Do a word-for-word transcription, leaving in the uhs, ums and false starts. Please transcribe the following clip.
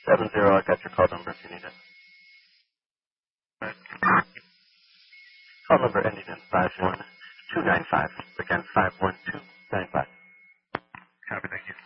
seven zero, I got your call number if you need it. Call number ending in five one two nine five. Again, five one two nine five. Copy, thank you.